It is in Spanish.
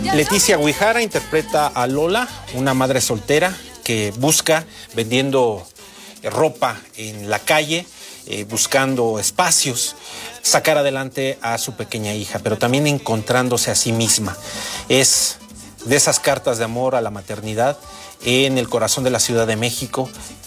Leticia Guijara interpreta a Lola, una madre soltera que busca vendiendo ropa en la calle, buscando espacios, sacar adelante a su pequeña hija, pero también encontrándose a sí misma. Es de esas cartas de amor a la maternidad en el corazón de la Ciudad de México,